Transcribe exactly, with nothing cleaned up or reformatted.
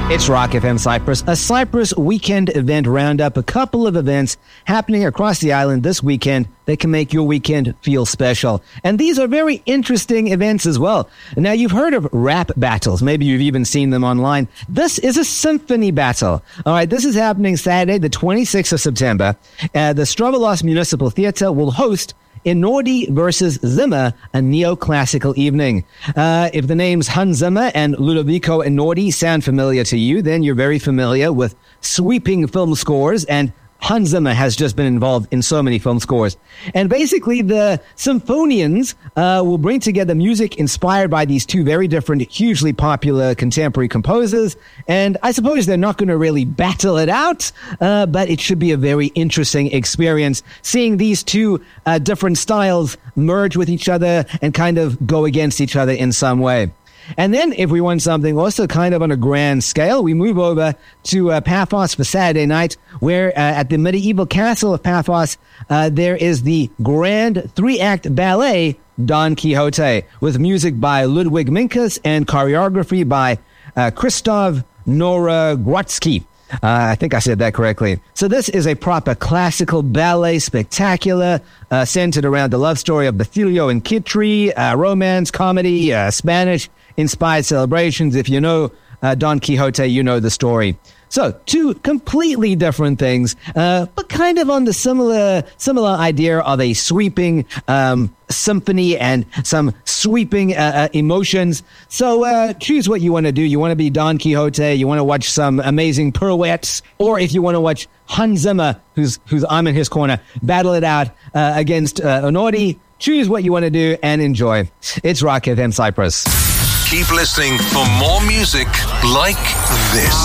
It's Rock F M Cyprus, a Cyprus weekend event roundup, a couple of events happening across the island this weekend that can make your weekend feel special. And these are very interesting events as well. Now, you've heard of rap battles. Maybe you've even seen them online. This is a symphony battle. All right, this is happening Saturday, the twenty-sixth of September. Uh, the Strovolos Municipal Theatre will host Enordi versus Zimmer, a neoclassical evening. Uh, if the names Hans Zimmer and Ludovico Enordi sound familiar to you, then you're very familiar with sweeping film scores, and Hans Zimmer has just been involved in so many film scores. And basically, the symphonians uh, will bring together music inspired by these two very different, hugely popular contemporary composers. And I suppose they're not going to really battle it out, uh, but it should be a very interesting experience seeing these two uh, different styles merge with each other and kind of go against each other in some way. And then if we want something also kind of on a grand scale, we move over to uh, Paphos for Saturday night, where uh, at the medieval castle of Paphos, uh, there is the grand three-act ballet Don Quixote, with music by Ludwig Minkus and choreography by uh, Krzysztof Nowogrodzki. Uh, I think I said that correctly. So this is a proper classical ballet spectacular uh, centered around the love story of Bathilio and Kitri, uh, romance, comedy, uh, Spanish-inspired celebrations. If you know uh, Don Quixote, you know the story. So two completely different things, uh, but kind of on the similar similar idea of a sweeping um, symphony and some sweeping uh, uh, emotions. So uh, choose what you want to do. You want to be Don Quixote, you want to watch some amazing pirouettes, or if you want to watch Hans Zimmer, who's who's I'm in his corner, battle it out uh, against uh, Enordi. Choose what you want to do and enjoy. It's Rock F M Cyprus. Keep listening for more music like this.